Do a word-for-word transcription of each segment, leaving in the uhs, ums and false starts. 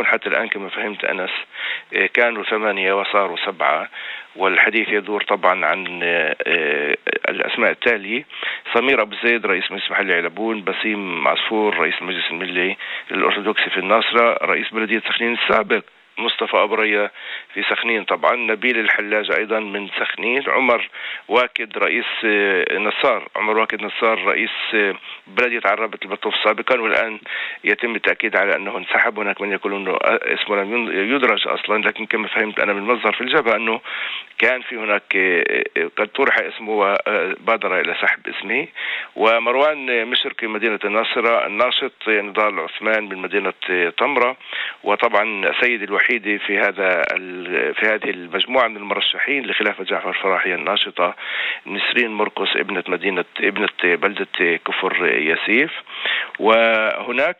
حتى الآن كما فهمت أنس كانوا ثمانية وصاروا سبعة، والحديث يدور طبعا عن الأسماء التالية: سمير أبو زيد رئيس مجلس محلي علبون، بسيم عصفور رئيس المجلس الملي الأرثوذكسي في الناصرة، رئيس بلدية سخنين السابق مصطفى أبرية في سخنين طبعا، نبيل الحلاج أيضا من سخنين، عمر واكد رئيس نصار عمر واكد نصار رئيس بلدية عرابة البطوف سابقا، والآن يتم التأكيد على أنه انسحب. هناك من يقول أنه اسمه لم يدرج أصلا، لكن كما فهمت أنا من مصدر في الجبهة أنه كان في هناك قد طرح اسمه وبادر إلى سحب اسمه. ومروان مشرقي مدينة الناصرة، الناشط نضال عثمان من مدينة طمرة، وطبعا سيد الوحيد في هذا في هذه المجموعة من المرشحين لخلافة جعفر فرحي الناشطة نسرين مرقس ابنة مدينة ابنة بلدة كفر ياسيف. وهناك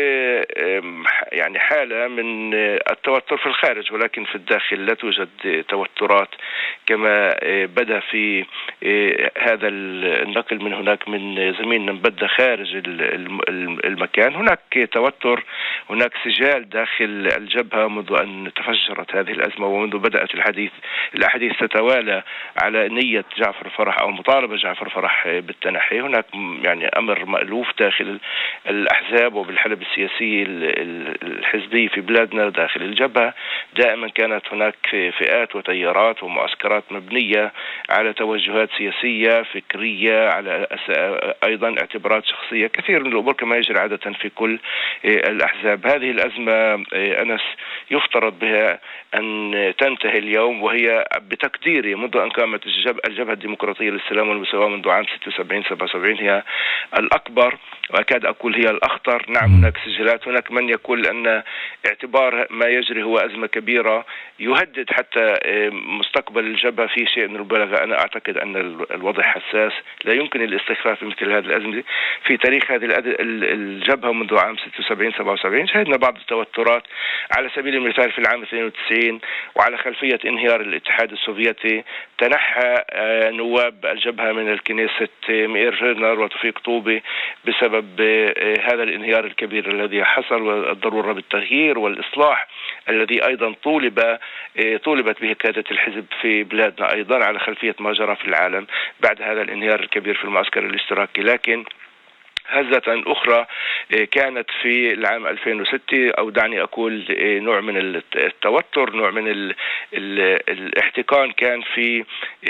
يعني حالة من التوتر في الخارج، ولكن في الداخل لا توجد توترات كما بدا في هذا النقل من هناك من زميلنا بدا خارج المكان. هناك توتر، هناك سجال داخل الجبهة منذ أن تفجرت هذه الأزمة ومنذ بدأت الحديث الأحاديث تتوالى على نية جعفر فرح أو مطالبة جعفر فرح بالتنحي. هناك يعني أمر مألوف داخل الأحزاب وبالحلب السياسي الحزبي في بلادنا داخل الجبهة. دائما كانت هناك فئات وتيارات ومعسكرات مبنية على توجهات سياسية فكرية، على أيضا اعتبارات شخصية، كثير من الأمور كما يجري عادة في كل الأحزاب. هذه الأزمة أنس يفترض بها أن تنتهي اليوم، وهي بتقديري منذ أن قامت الجبهة الديمقراطية للسلام والمساواة منذ عام ستة وسبعين سبعة وسبعين هي الأكبر، وأكاد أقول هي الأخطر. نعم هناك سجلات، هناك من يقول أن اعتبار ما يجري هو أزمة كبيرة يهدد حتى مستقبل الجبهة في شيء من المبالغة. أنا أعتقد أن الوضع حساس، لا يمكن الاستخفاف في مثل هذه الأزمة. في تاريخ هذه الجبهة منذ عام ستة وسبعين سبعة وسبعين شهدنا بعض التوترات، على سبيل المثال في العام اثنين وتسعين وعلى خلفية انهيار الاتحاد السوفيتي تنحى نواب الجبهة من الكنيسة مير فيرنر وتوفيق طوبي بسبب هذا الانهيار الكبير الذي حصل، والضرورة بالتغيير والإصلاح الذي أيضا طولب طولبت به قيادة الحزب في بلادنا أيضا على خلفية ما جرى في العالم بعد هذا الانهيار الكبير في المعسكر الاشتراكي. لكن هزة أخرى كانت في العام ألفين وستة، أو دعني أقول نوع من التوتر، نوع من ال ال الاحتقان كان في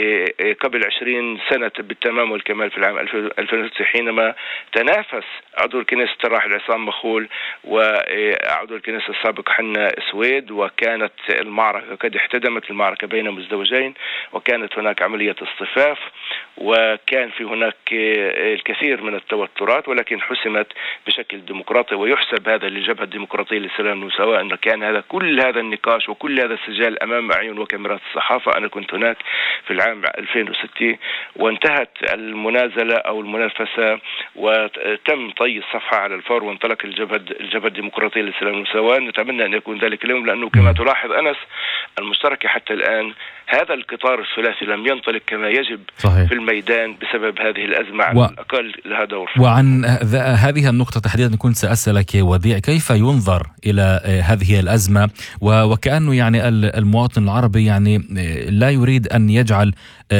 قبل عشرين سنة بالتمام والكمال في العام ألفين وستة، حينما تنافس عضو الكنيسة الراحل عصام مخول وعضو الكنيسة السابق حنا سويد، وكانت المعركة قد احتدمت المعركة بين مزدوجين، وكانت هناك عملية اصطفاف، وكان في هناك الكثير من التوترات، ولكن حسمت بشكل ديمقراطي. ويحسب هذا للجبهة الديمقراطية للسلام والمساواة أنه كان هذا كل هذا النقاش وكل هذا السجال أمام أعين وكاميرات الصحافة. أنا كنت هناك في العام ألفين وستة، وانتهت المنازلة أو المنافسة وتم طي الصفحة على الفور، وانطلق الجبهة الجبهة الديمقراطية للسلام والمساواة. نتمنى أن يكون ذلك اليوم، لأنه كما تلاحظ أنس المشتركة حتى الآن هذا القطار الثلاثي لم ينطلق كما يجب صحيح في الميدان بسبب هذه الأزمة على و... الأقل لها دور. وعن هذه النقطة تحديدا كنت سأسألك وديع، كيف ينظر إلى هذه الأزمة؟ وكأنه يعني المواطن العربي يعني لا يريد أن يجعل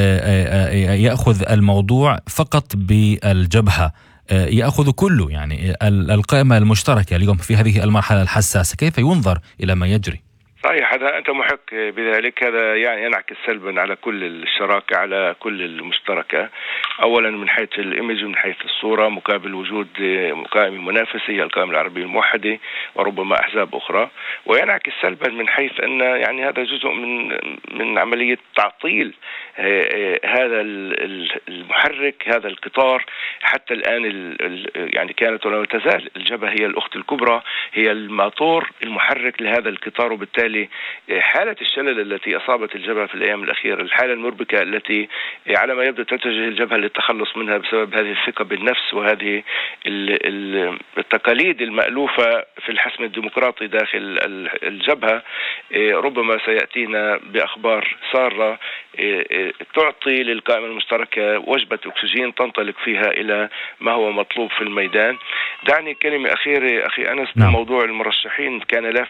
يأخذ الموضوع فقط بالجبهة، يأخذ كله يعني القائمة المشتركة اليوم في هذه المرحلة الحساسة. كيف ينظر إلى ما يجري؟ صحيح، هذا أنت محق بذلك. هذا يعني ينعكس سلبا على كل الشراكة، على كل المشتركة. أولا من حيث الإيمج، من حيث الصورة، مقابل وجود قائمة منافسة هي القائمة العربية الموحدة وربما أحزاب أخرى. وينعكس سلبا من حيث أن يعني هذا جزء من من عملية تعطيل هذا المحرك، هذا القطار. حتى الآن يعني كانت ولا تزال الجبهة هي الأخت الكبرى، هي الماطور المحرك لهذا القطار. وبالتالي حالة الشلل التي أصابت الجبهة في الأيام الأخيرة، الحالة المربكة التي على ما يبدو تتجه الجبهة للتخلص منها بسبب هذه الثقة بالنفس وهذه التقاليد المألوفة في الحسم الديمقراطي داخل الجبهة، ربما سيأتينا بأخبار سارة تعطي للقائمة المشتركة وجبة أكسجين تنطلق فيها إلى ما هو مطلوب في الميدان. دعني كلمة أخيرة أخي أنس بموضوع المرشحين. كان